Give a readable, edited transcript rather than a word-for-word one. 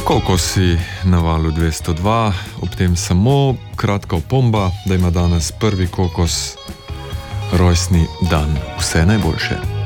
Kokosi na valu 202, ob tem samo kratka opomba, da ima danes prvi kokos rojstni dan. Vse najboljše.